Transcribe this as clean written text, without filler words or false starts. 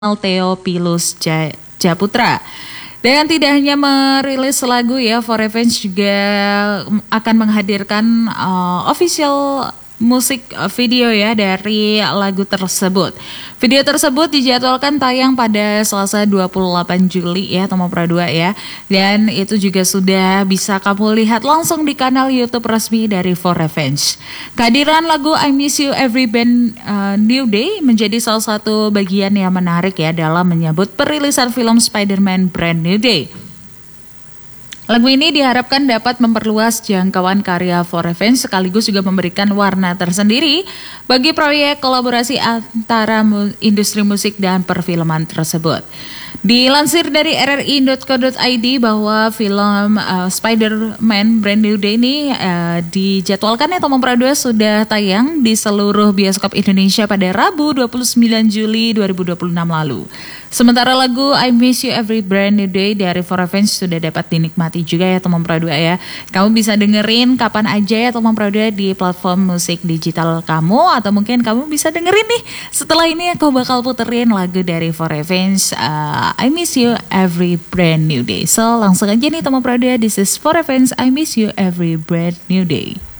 Theophilus Japutra. Dan tidak hanya merilis lagu ya, For Revenge juga akan menghadirkan official musik video ya dari lagu tersebut. Video tersebut dijadwalkan tayang pada Selasa 28 Juli ya, Tomo Pro 2 ya. Dan itu juga sudah bisa kamu lihat langsung di kanal YouTube resmi dari For Revenge. Kehadiran lagu I Miss You Every Brand New Day menjadi salah satu bagian yang menarik ya dalam menyambut perilisan film Spider-Man Brand New Day. Lagu ini diharapkan dapat memperluas jangkauan karya For Revenge sekaligus juga memberikan warna tersendiri bagi proyek kolaborasi antara industri musik dan perfilman tersebut. Dilansir dari rri.co.id bahwa film Spider-Man Brand New Day ini dijadwalkan ya Tomo Pro 2 sudah tayang di seluruh bioskop Indonesia pada Rabu 29 Juli 2026 lalu. Sementara lagu I Miss You Every Brand New Day dari For Revenge sudah dapat dinikmati juga ya Tomo Pro 2 ya. Kamu bisa dengerin kapan aja ya Tomo Pro 2 di platform musik digital kamu, atau mungkin kamu bisa dengerin nih setelah ini aku bakal puterin lagu dari For Revenge I Miss You Every Brand New Day. So langsung aja nih Tomo Pro 2, this is For Revenge I Miss You Every Brand New Day.